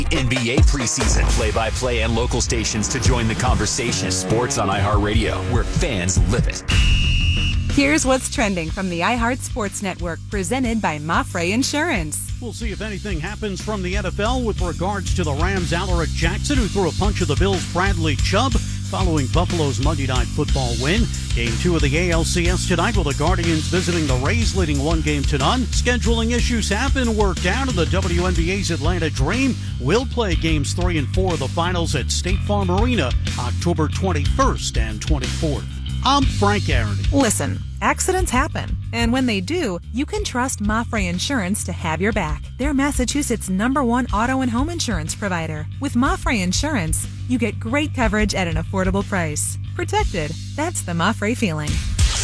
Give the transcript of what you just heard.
NBA preseason, play-by-play and local stations to join the conversation. Sports on iHeartRadio, where fans live it. Here's what's trending from the iHeart Sports Network, presented by Mafre Insurance. We'll see if anything happens from the NFL with regards to the Rams' Alaric Jackson, who threw a punch of the Bills' Bradley Chubb following Buffalo's Monday Night Football win. Game 2 of the ALCS tonight, with the Guardians visiting the Rays, leading 1-0. Scheduling issues have been worked out, and the WNBA's Atlanta Dream will play Games 3 and 4 of the finals at State Farm Arena October 21st and 24th. I'm Frank Aroney. Listen, accidents happen, and when they do, you can trust Mafre Insurance to have your back. They're Massachusetts' #1 auto and home insurance provider. With Mafre Insurance, you get great coverage at an affordable price. Protected, that's the Mafre feeling.